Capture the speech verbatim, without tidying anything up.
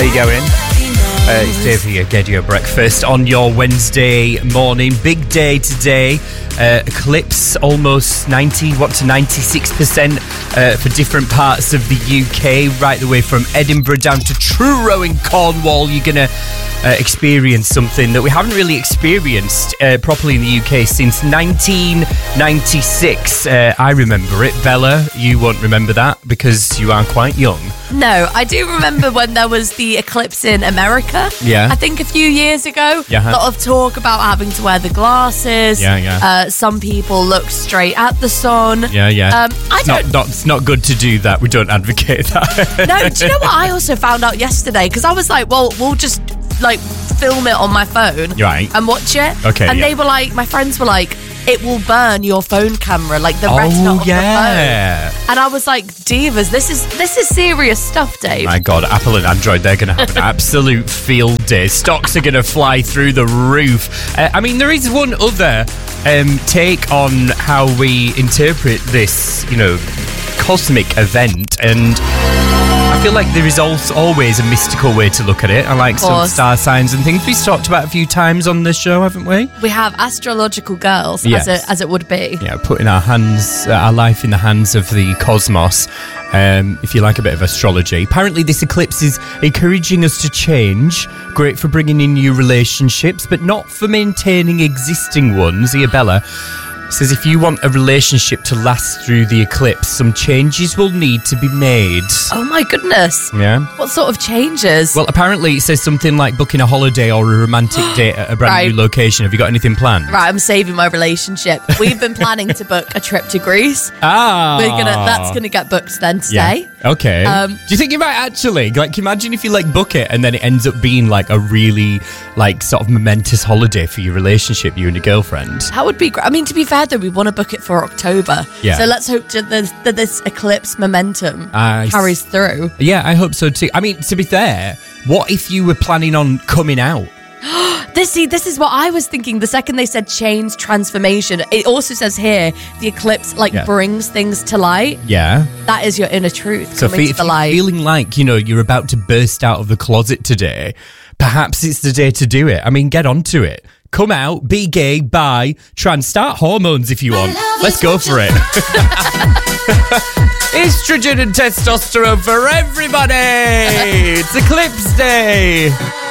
you going? Uh, it's Dave here, Get Your Breakfast on your Wednesday morning. Big day today. Uh, eclipse almost ninety, what to ninety-six percent uh, for different parts of the U K, right the way from Edinburgh down to Truro in Cornwall. You're going to uh, experience something that we haven't really experienced uh, properly in the U K since nineteen ninety-six. Uh, I remember it. Bella, you won't remember that because you are quite young. No, I do remember when there was the eclipse in America. Yeah. I think a few years ago. Yeah. A lot of talk about having to wear the glasses. Yeah, yeah. Uh, some people look straight at the sun. Yeah, yeah. Um, I it's, don't. not, not, it's not good to do that. We don't advocate that. No, do you know what I also found out yesterday? Because I was like, well, we'll just like film it on my phone, right, and watch it. Okay. And yeah. they were like, my friends were like, it will burn your phone camera, like the oh, retina of yeah. the phone. And I was like, divas, this is this is serious stuff, Dave. My God, Apple and Android, they're going to have an absolute field day. Stocks are going to fly through the roof. Uh, I mean, there is one other um, take on how we interpret this, you know, cosmic event, and I feel like there is also always a mystical way to look at it. I like some star signs and things. We've talked about a few times on this show, haven't we? We have astrological girls, Yes. as it as it would be. Yeah, putting our hands, uh, our life in the hands of the cosmos. Um, if you like a bit of astrology. Apparently this eclipse is encouraging us to change. Great for bringing in new relationships, but not for maintaining existing ones. Bella says if you want a relationship to last through the eclipse, some changes will need to be made. Oh my goodness. Yeah. What sort of changes? Well, apparently it says something like booking a holiday or a romantic date at a brand Right. new location. Have you got anything planned? Right, I'm saving my relationship. We've been planning to book a trip to Greece. Ah. We're gonna that's gonna get booked then today. Yeah. Okay. Um, Do you think you might actually, like, imagine if you, like, book it and then it ends up being, like, a really, like, sort of momentous holiday for your relationship, you and your girlfriend? That would be great. I mean, to be fair though, we want to book it for October. Yeah. So let's hope that this, that this eclipse momentum I carries through. Yeah, I hope so too. I mean, to be fair, what if you were planning on coming out? This see, this is what I was thinking the second they said change transformation. It also says here the eclipse like Yeah. brings things to light. Yeah. That is your inner truth So coming if to the you're light. feeling like, you know, you're about to burst out of the closet today, perhaps it's the day to do it. I mean, get onto it. Come out, be gay, bi, try and start hormones if you want. Let's go for it. Estrogen and testosterone for everybody. It's Eclipse Day.